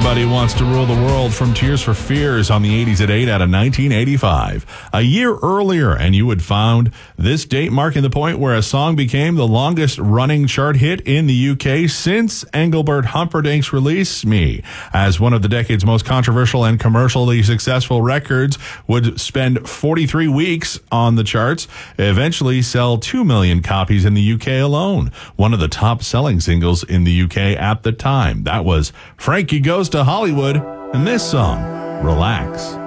Everybody Wants to Rule the World from Tears for Fears on the 80s at 8 out of 1985. A year earlier, and you had found this date marking the point where a song became the longest running chart hit in the UK since Engelbert Humperdinck's Release Me, as one of the decade's most controversial and commercially successful records would spend 43 weeks on the charts, eventually sell 2 million copies in the UK alone, one of the top selling singles in the UK at the time. That was Frankie Goes to Hollywood, and this song, Relax.